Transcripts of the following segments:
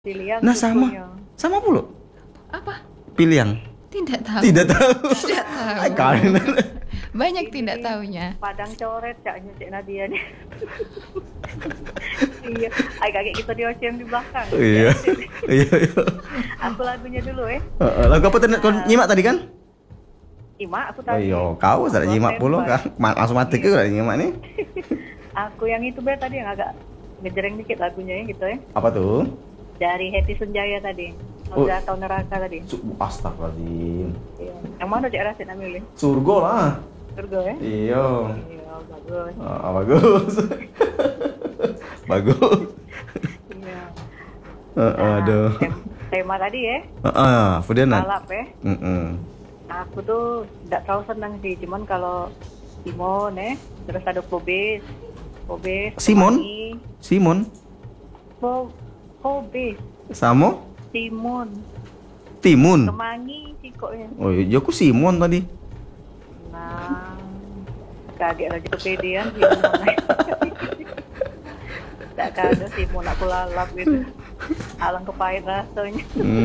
Pilihan Nah sama, sukunya. sama pula. Apa? Pilihan. Tidak tahu. Tidak tahu. Tidak tahu. Ay, kalian. Banyak Ini tidak tahunya. Padang coret caknya Cik Nadia nih. Iya, ay kaget kita di OCM di belakang. Iya. Iya. Aku lagunya dulu Lagu apa tadi? Kau nyimak tadi kan? Nyimak aku Oh tadi. iya, kau sudah nyimak pula kan? Langsung mati ke udah nyimak nih. Aku yang itu tadi yang agak ngejreng dikit lagunya gitu ya. Apa tuh? Dari Hetty Sunjaya tadi. Oh. Surga atau neraka tadi. Astagfirullahaladzim. Iya. Yang mana Cik Rasid ambilin? Surga lah. Surga ya? Iya. Iya, bagus. Bagus. Bagus. Iya. Aduh. Tema tadi ya. Kemudian Balap ya. Aku tuh tidak terlalu senang sih, cuman kalau Simon terus ada Pobes, Simon? Simon? Pobes, Samo? Simon, Timun? Kemangi sih kok ya. Oh iya, aku Simon tadi. Nah, kaget aja kepedean Simon. Tak ada Simon aku lalap gitu. Alang kepahit rasanya.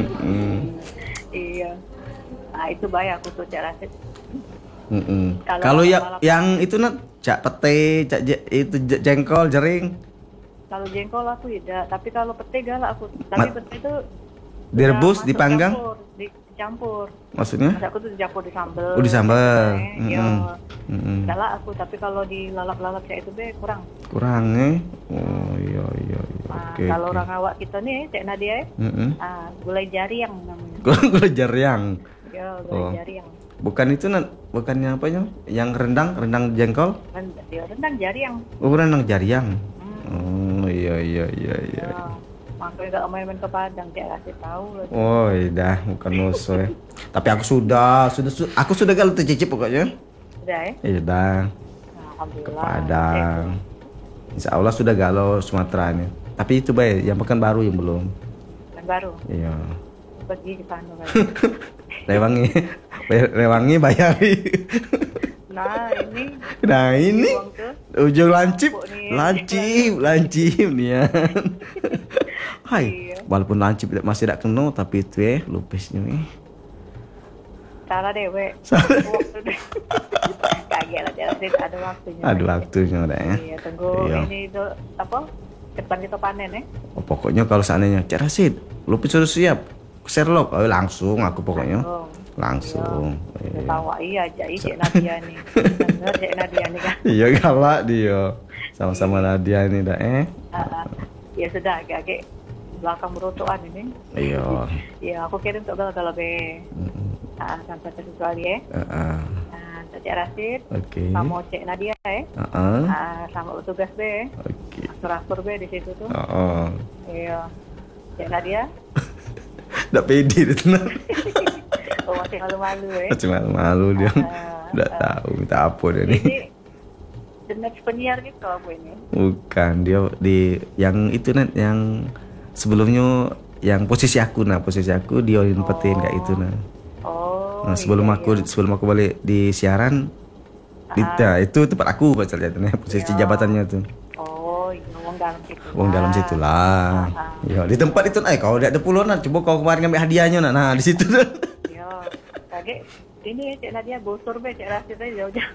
Iya. Nah itu bahaya aku tuh Cak Rasid. Kalau yang itu cak pete, itu jengkol, jering. Kalau jengkol aku tidak, tapi kalau pete galak aku. Tapi pete itu direbus, masuk dipanggang? Dicampur. Maksudnya? Masa aku tuh dicampur di sambal. Oh, di sambal. Iya. Galak aku, tapi kalau dilalap-lalap kayak itu kurang. Kurang Oh iya. Nah, Oke. kalau orang awak kita nih, Cik Nadia gulai jariang namanya. Gula jariang. Iya, gulai jariang. Bukan itu bukannya apanya? Yang rendang jengkol? Rendang jariang. Oh, rendang jariang. Oh iya. Ya, makanya gak main-main ke Padang, Cik Rasid tahu lah. Oh iya, bukan musuh ya. Tapi aku aku sudah galau tercicip pokoknya. Sudah ya? Iya dah. Alhamdulillah. Ke Padang. Insya Allah sudah galau Sumatera ini. Tapi itu baik, yang Pekanbaru yang belum. Yang baru? Iya. Pergi ke sana kan. Rewangi bayari. Nah ini ujung lancip nih ya. Hai, walaupun lancip masih tidak kena tapi itu lupesnya salah deh kaget lah ada waktunya. Ada waktunya udah ya. Iya, tunggu ini itu apa? Depan kita panen ya. Pokoknya kalau seandainya Cik Rasid, lupis sudah siap. Sherlock, langsung aku pokoknya. Langsung. Tahu iya aja Cik Nadia nih. Bener Cik Nadia nih kan. Iya galak dia. Sama-sama Nadia ini dah Ya sudah agak belakang berotokan ini. Iya. Iya, aku kirim untuk galau be. Sampai tersesuai ya. Cik Rasid. Sama Cik Nadia sama petugas be. Atur be di situ tuh. Iya. Cik Nadia. Nggak pede dia tenang. Oh masih malu-malu ya. Masih malu-malu dia. Nggak tahu minta apa dia nih. Ini the next penyiar gitu apa ini? Bukan, dia di yang itu yang sebelumnya yang posisi aku dia nempetin kayak itu sebelum aku balik di siaran itu tempat aku posisi jabatannya tuh. Wong dalam situ lah. Ya, di tempat itu kalau ada puluhan coba kau kemarin ngambil hadiahnya nah di situ tuh. Iya. Kaget ini Cik Nadia bosor be Cik Rasid aja jauh-jauh.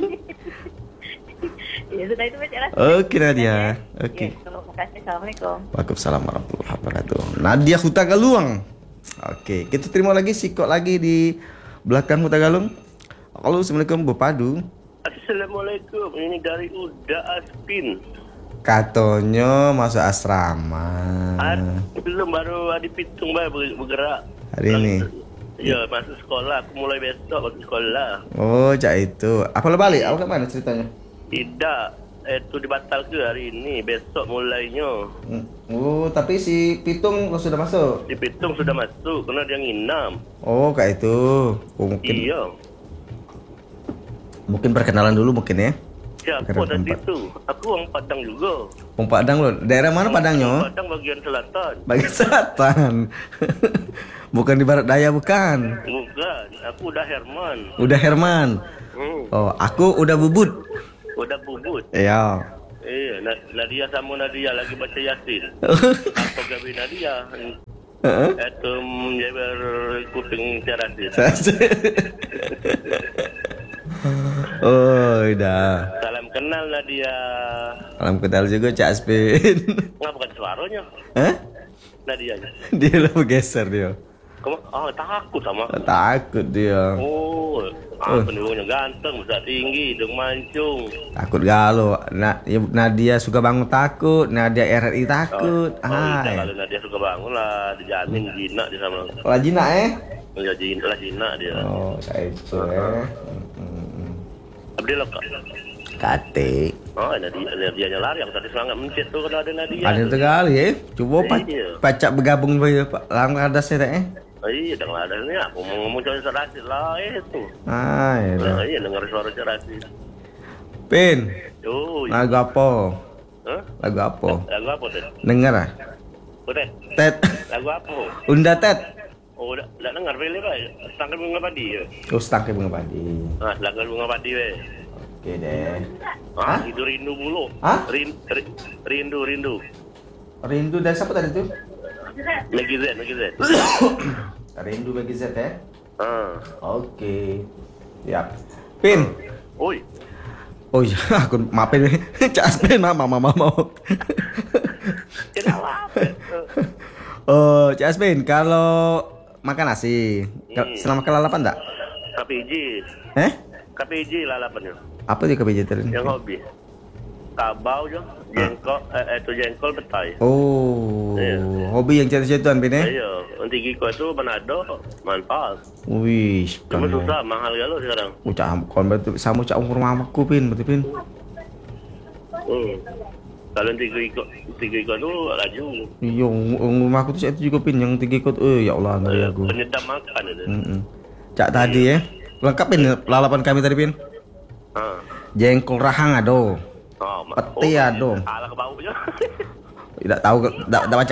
Ya sudah itu Cik Rasid. Oke Nadia. Oke. Terima kasih. Assalamualaikum. Waalaikumsalam warahmatullahi wabarakatuh. Nadia Hutagalung. Oke, kita terima lagi sikok lagi di belakang Hutagalung. Halo, assalamualaikum Bupadu. Assalamualaikum. Ini dari Uda Aspin. Katanya masuk asrama. Belum, baru di Pitung bergerak. Hari ini? Ya, masuk sekolah. Aku mulai besok masuk sekolah. Oh, cak itu. Apa lo balik? Apa mana ceritanya? Tidak. Itu dibatal ke hari ini. Besok mulainya. Oh, tapi si Pitung sudah masuk? Di Pitung sudah masuk. Karena dia nginam. Oh, kayak itu. Oh, mungkin. Iya. Mungkin perkenalan dulu mungkin ya. Siapa tadi itu? Aku orang Padang juga. Orang Padang lo. Daerah mana Padangnya? Padang bagian selatan. Bagian selatan. Bukan di barat daya bukan? Bukan. Aku udah Herman. Udah Herman. Oh, aku udah Bubut. Udah Bubut. Iya. Iya, Nadia sama Nadia lagi baca Yasin. Atau gawe Nadia. Itu menjabar kuping cerasin. Oh, udah. Salam kenal Nadia. Salam kenal juga Cak Aspin. Nggak bukan suaranya. Hah? Nadia. Dia lah bergeser dia. Kamu takut sama aku. Takut dia. Oh, penunggunya ganteng, besar tinggi, hidung mancung. Takut galau. Nadia suka bangun takut. Nadia RRI takut. Kalau Nadia suka bangun lah, dijamin jinak dia sama. Lah jinak Ya jinak dia. Oh, kayak itu Abdi lo kak. Kate. Oh, Nadia lari. Yang tadi semangat mencet tuh kalau ada Nadia. Ada sekali Coba pacak bergabung lang ada saya Oh iya, dengan ada ini aku mau ngomong cowok cerasi lah itu. Iya. Dengar suara cerasi. Pin. Yo. Lagu apa? Hah? Lagu apa? Lagu apa Ted? Dengar Udah. Ted. Lagu apa? Unda Ted. Oh, udah dengar pilih pak. Setangkai bunga padi ya. Oh, setangkai bunga padi. Setangkai bunga padi we. Oke deh. Itu rindu bulu. Rindu. Rindu dari siapa tadi tuh? Megi Z. Rindu bagi Z ya? Oke. Ya. Pin. Oi. Oh iya, aku maafin Cak Aspin, mau. Kenapa? Oh, Cak Aspin, kalau makan nasi, selama makan lalapan enggak? KPJ. KPJ lalapannya. Apa tuh KPJ tadi? Yang hobi. Kabau jo, jengkol betai. Oh, iya. Hobi yang cari-carian Pin ya? Iya, nanti Giko itu Manado, manfaat. Wih, cuma susah, mahal galau sekarang. Kon betul sama cak umur mamaku Pin, betul Pin. Kalau tiga Giko itu laju. Iya, umur mamaku tuh itu juga Pin yang 3 Giko. Ya Allah, ngeri aku. Penyedap makan itu. Cak tadi ya, lengkap Pin lalapan kami tadi Pin. Jengkol rahang ado. Peti ado. Ala ke baunya. Tidak tahu, tidak baca.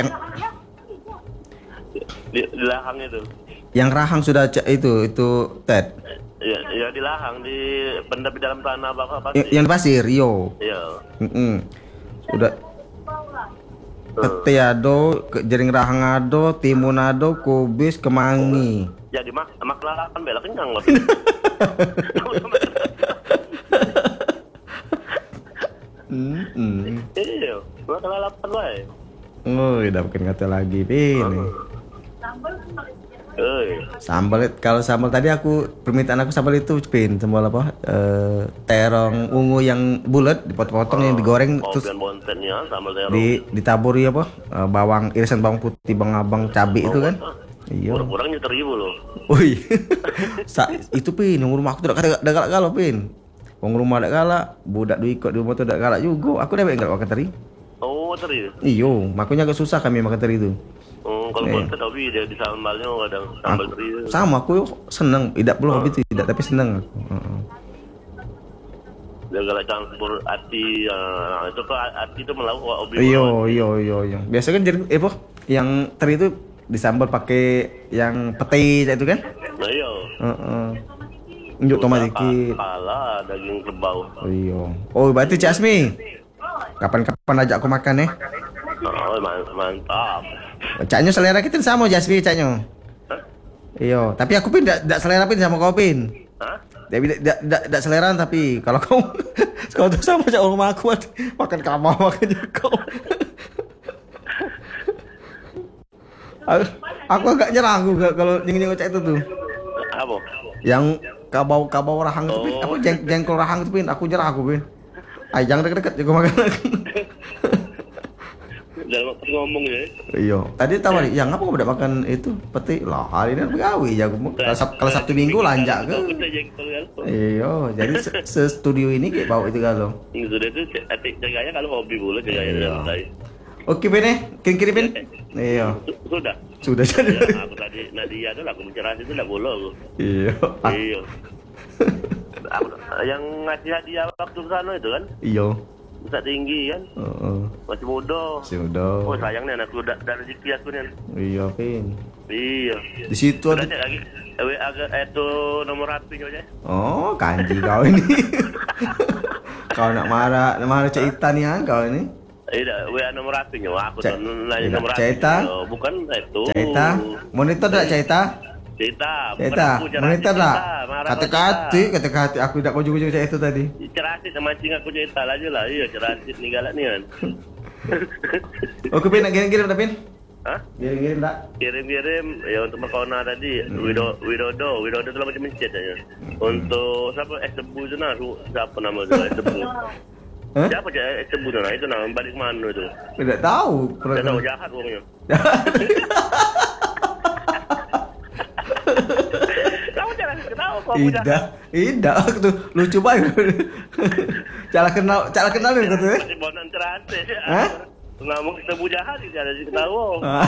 Di lahang itu. Yang rahang sudah itu Ted. Ya di lahang di pendap di dalam tanah bakal pasir. Yang pasir, yo. Iya. Sudah. Peti ado, jering rahang ado, timun ado, kubis, kemangi. Jadi mak lalapan bela kenyang loh. Iya, makan lalapan wae. Oh, udah bukan kata lagi, Pin. Sambal, kalau sambal tadi permintaan aku sambal itu, Pin, sambal apa? Terong ungu yang bulat, dipotong-potong yang digoreng terus bontennya sambal terong. Ditaburi apa? Irisan bawang putih, bang cabai itu kan? Iya. Kurang-kurangnya 1.000 loh. Wih. Itu Pin, yang rumah aku tidak galak-galak, Pin. Wong rumah dak galak, budak duit kok di rumah tu dak galak juga. Aku dah enggak makan teri. Oh, teri. Iyo, makanya agak susah kami makan teri itu. Kalau bonten tapi dia di sambalnya kadang sambal teri. Sama aku seneng, tidak belum hobi tidak tapi seneng aku. Dia galak campur ati, itu kok ati itu melauk hobi. Iya. Biasa kan jadi yang teri itu disambal pakai yang peti itu kan? Nah, iya. Unjuk tomat dikit. Kalah daging kerbau. Oh iya. Oh, berarti Cak Asmi. Kapan-kapan ajak aku makan ya? Oh, mantap. Caknya selera kita sama Cak Asmi, caknya. Iya, tapi aku Pin enggak selera Pin sama kau Pin. Tidak selera tapi kalau kau tuh sama Cak rumah aku makan kamar makan juga. Aku agak nyerah aku kalau nyengok Cak itu tuh. Apa? Yang kabau rahang itu Pin, apa jengkol rahang itu Pin, aku nyerah aku Pin. Jangan deket-deket juga makan. Dalam waktu ngomong ya. Iya, tadi tawari, yang apa kau udah makan itu peti lah hari ini begawi ya kalau Sabtu Minggu lanjak ke. Iya, jadi studio ini kayak bawa itu kalau. Sudah itu jaganya kalau hobi boleh jaganya dalam. Oke Pin, kirim Pin. Iya. Sudah jadi. Aku tadi Nadia itu aku mencerah itu enggak boleh aku. Iya. Yang ngasih hadiah waktu ke sana itu kan? Iya. Besar tinggi kan? Masih muda. Oh sayang nih anakku dari rezeki aku nih. Iya Pin. Iya. Di situ ada lagi. Agak itu nomor HP aja. Oh kanji kau ini. Kau nak marah cerita nih kau ini. Tidak, WA nomor HP-nya. Aku tuh nanya nomor HP-nya. Cerita? Bukan itu. Cerita? Monitor tak cerita? Cerita? Monitor tak? Kata-kata aku tidak ujung-ujung cerita itu tadi. Cerasit mancing aku cerita aja lah. Iya, cerasit nih galak nih kan. Oke, Pin, nak kirim tak, Pin? Hah? Kirim tak? Kirim ya untuk Merkona tadi. Widodo tu lah macam mencet aja. Untuk siapa Sebu tu nah, siapa nama tu Sebu. Siapa je Sebu tu nah, itu nah balik mana tu? Tidak tahu. Tidak tahu, jahat orangnya. Kamu jangan ketawa kau jahat. Tidak, aku tu lucu banget. Cara kenal ni kau tu Masih bonan cerasit. Nama Sebu jahat dia ada ketawa.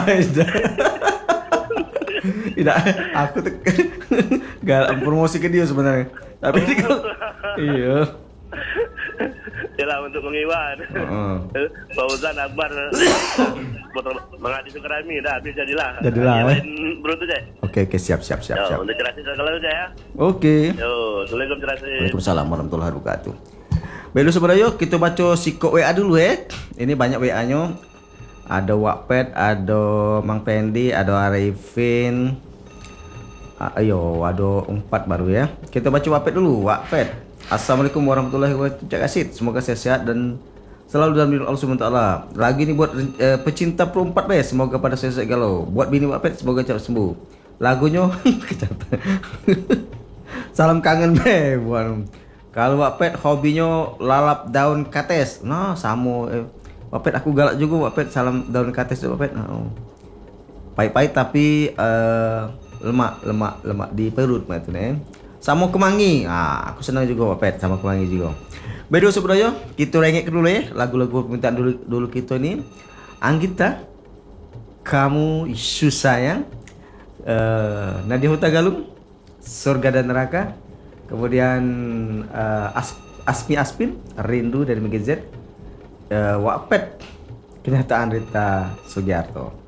Tidak, aku tu galak promosi ke dia sebenarnya. Tapi iya. Yalah untuk mengiwan. Fauzan Akbar mengadi Sukarami dah habis jadilah. Beruntung je. Okey, siap. Untuk cerasit kalau je ya. Okey. Yo, Assalamualaikum cerasit. Waalaikumsalam warahmatullahi wabarakatuh. Baiklah saudara, kita baca sikok WA dulu Ini banyak WA-nya. Ada Wattpad, ada Mang Pendi, ada Arifin. Ada 4 baru ya. Kita baca Wattpad dulu. Wattpad. Assalamualaikum warahmatullahi wabarakatuh. Cak Kasit, semoga sehat dan selalu dalam lindungan Allah Subhanahu wa taala. Lagi ni buat pecinta Pro 4 semoga pada sehat galau. Buat bini Wattpad semoga cepat sembuh. Lagunya salam kangen buat. Kalau Wattpad hobinya lalap daun kates. Nah, sama Wattpad aku galak juga Wattpad salam daun kates tu Wattpad. Pahit-pahit tapi lemak di perut macam tu Sama kemangi. Aku senang juga Wattpad sama kemangi juga. Bedo sebenarnya kita rengek dulu lagu-lagu permintaan dulu kita ni. Anggita Kamu Isu Sayang, Nadia Hutagalung, Surga dan Neraka. Kemudian Asmi Aspin, Rindu dari Mega Z. Wattpad, Kenyataan Rita Sugiarto.